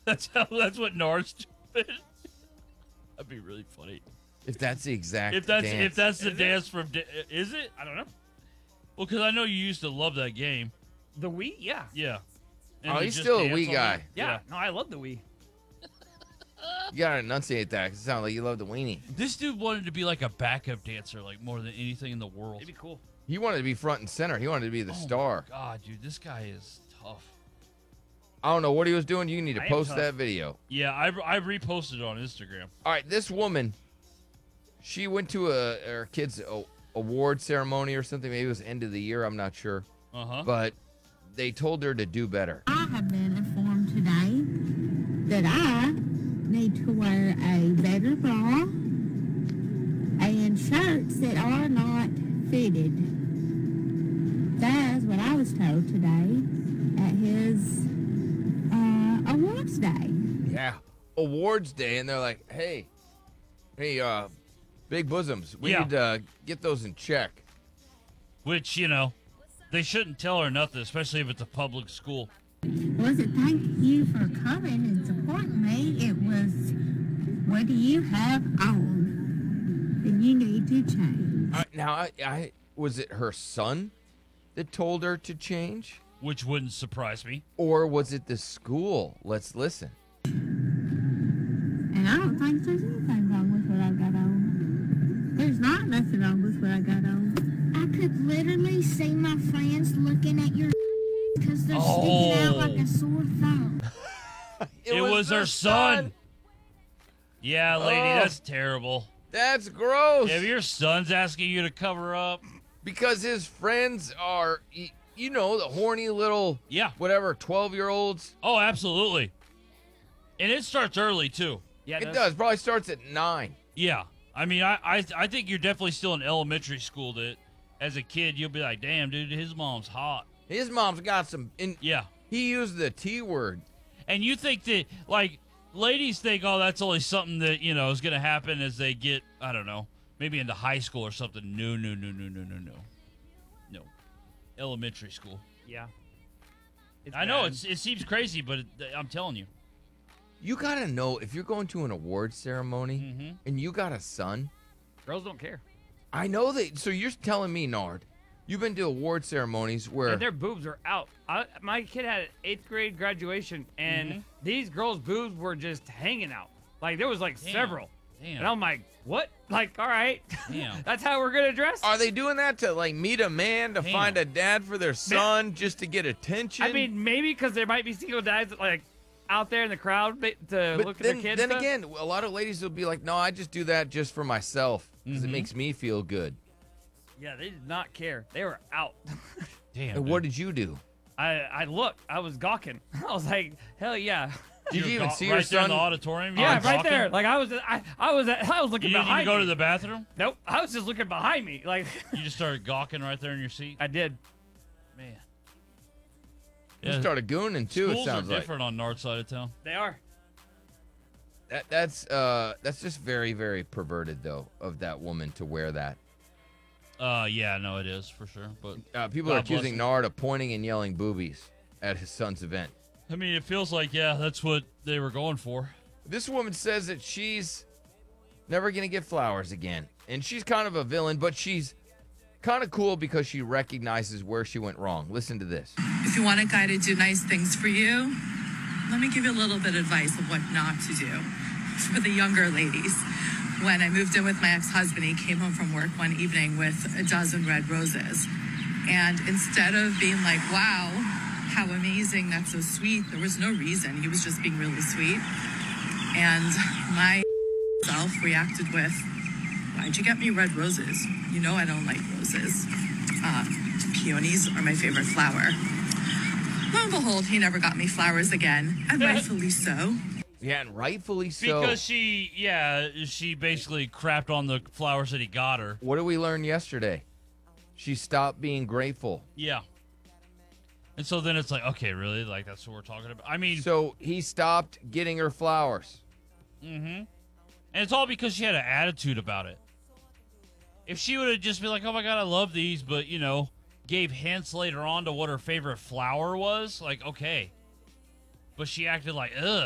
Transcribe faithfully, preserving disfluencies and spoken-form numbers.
That's how. That's what Nard's doing. That'd be really funny. If that's the exact If that's dance. if that's the Is dance from, da- is it? I don't know. Well, because I know you used to love that game. The Wii? Yeah. Yeah. Oh, to he's just still a dance Wii on guy. it? Yeah. No, I love the Wii. You gotta enunciate that because it sounds like you love the weenie. This dude wanted to be like a backup dancer, like more than anything in the world. It'd be cool. He wanted to be front and center. He wanted to be the Oh my star. God, dude, this guy is tough. I don't know what he was doing. You need to I am post tough. that video. Yeah, I, I reposted it on Instagram. All right, this woman, she went to a her kid's a, award ceremony or something. Maybe it was end of the year. I'm not sure. Uh huh. But they told her to do better. I have been informed today that I need to wear a better bra and shirts that are not fitted. That is what I was told today at his uh, awards day. Yeah. Awards day, and they're like, hey, hey, uh, big bosoms, we Yeah. need to uh, get those in check. Which, you know, they shouldn't tell her nothing, especially if it's a public school. Was it thank you for coming and supporting me? It was, what do you have on? Then you need to change. All right, now, I, I was it her son that told her to change, Which wouldn't surprise me. or was it the school? Let's listen. And I don't think there's anything wrong with what I got on. There's not nothing wrong with what I got on. I could literally see my friends looking at your because they're sticking out like Oh. a sore thumb. It, was, the her son. Yeah, lady, Oh. that's terrible. That's gross. If your son's asking you to cover up, Because his friends are, y- you know, the horny little, yeah. whatever, twelve-year-olds. Oh, absolutely. And it starts early, too. Yeah, It does. Probably starts at nine. Yeah. I mean, I, I I think you're definitely still in elementary school that as a kid, you'll be like, damn, dude, his mom's hot. His mom's got some, and Yeah. he used the T word. And you think that, like, ladies think, oh, that's only something that, you know, is going to happen as they get, I don't know, maybe into high school or something. No, no, no, no, no, no, no. No. Elementary school. Yeah. It's I know, bad. it's, it seems crazy, but it, I'm telling you. You gotta know if you're going to an award ceremony Mm-hmm. and you got a son. Girls don't care. I know that. So you're telling me, Nard, you've been to award ceremonies where And their boobs are out. I, my kid had an eighth grade graduation, and Mhm. these girls' boobs were just hanging out. Like, there was like Damn. several. Damn. And I'm like, what? Like, all right. Damn. That's how we're going to dress? are they doing that to like meet a man to Damn. find a dad for their son just to get attention? I mean, maybe because there might be single dads like out there in the crowd ba- to but look then, at their kids. then stuff. again, a lot of ladies will be like, "No, I just do that just for myself because Mhm. it makes me feel good." Yeah, they did not care. They were out. Damn. And what did you do? I I looked. I was gawking. I was like, hell yeah. Did you even go- see right your there in son? the auditorium? Yeah, You were right talking? there. Like I was, I, I was, I was looking You didn't even behind go me. to the bathroom? Nope, I was just looking behind me. Like You just started gawking right there in your seat? I did. Man. You started gooning too. It Schools sounds are like different on Nard side of town. They are. that. That's uh, that's just very, very perverted though of that woman to wear that. Uh, yeah, no, it is for sure. But Uh, people God are bless accusing him. Nard of pointing and yelling boobies at his son's event. I mean, it feels like yeah, that's what they were going for. This woman says that she's never gonna get flowers again, and she's kind of a villain, but she's kind of cool because she recognizes where she went wrong. Listen to this. If you want a guy to do nice things for you, let me give you a little bit of advice of what not to do. For the younger ladies, when I moved in with my ex-husband, he came home from work one evening with a dozen red roses. And instead of being like, wow, how amazing, that's so sweet, there was no reason. He was just being really sweet. And my self reacted with, why'd you get me red roses? You know I don't like roses. Uh, peonies are my favorite flower. Lo and behold, he never got me flowers again, and rightfully so. Yeah, and rightfully so. Because she, yeah, she basically crapped on the flowers that he got her. What did we learn yesterday? She stopped being grateful. Yeah. And so then it's like, okay, really? Like, that's what we're talking about? I mean, So he stopped getting her flowers. mm-hmm. And it's all because she had an attitude about it. If she would have just been like, oh my God, I love these, but, you know, gave hints later on to what her favorite flower was, like, okay. But she acted like, ugh.